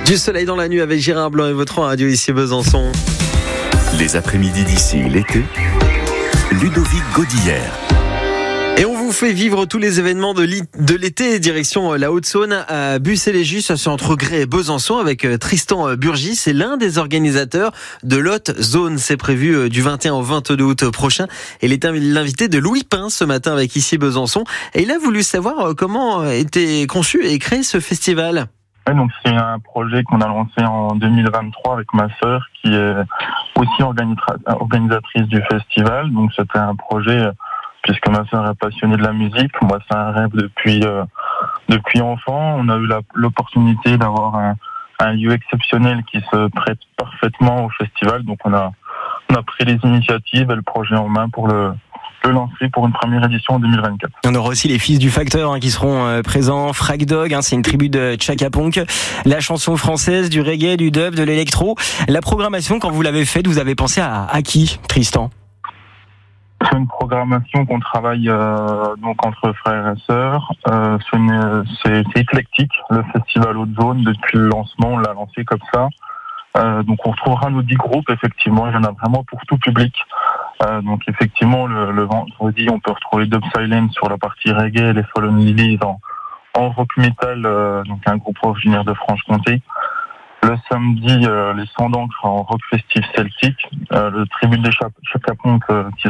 Du soleil dans la nuit avec Gérard Blanc et votre radio ici Besançon. Les après-midi d'ici l'été, Ludovic Godillère. Et on vous fait vivre tous les événements de l'été, direction la Haute-Saône à Bussy-les-Gus, c'est entre Grès et Besançon avec Tristan Burgis, c'est l'un des organisateurs de l'Haute Zone. C'est prévu du 21 au 22 août prochain. Et il est l'invité de Louis Pin ce matin avec ici Besançon. Et il a voulu savoir comment était conçu et créé ce festival. Ouais, donc c'est un projet qu'on a lancé en 2023 avec ma sœur qui est aussi organisatrice du festival. Donc c'était un projet, puisque ma sœur est passionnée de la musique, moi c'est un rêve depuis enfant. On a eu l'opportunité d'avoir un lieu exceptionnel qui se prête parfaitement au festival. Donc on a pris les initiatives et le projet en main pour le lancer pour une première édition en 2024. On aura aussi les Fils du Facteur qui seront présents. Frag Dog, c'est une tribu de Chaka Ponk. La chanson française, du reggae, du dub, de l'électro. La programmation, quand vous l'avez faite, vous avez pensé à qui, Tristan ? C'est une programmation qu'on travaille donc entre frères et sœurs. C'est éclectique. Le festival Haute Zone, depuis le lancement, on l'a lancé comme ça. Donc on retrouvera nos 10 groupes, effectivement, il y en a vraiment pour tout public. Donc effectivement, le vendredi, on peut retrouver Dub Silence sur la partie reggae, les Fallen Lilies en rock metal, donc un groupe originaire de Franche-Comté. Le samedi, les Sans d'encre en rock festif celtique, le tribut des Chaka Ponk qui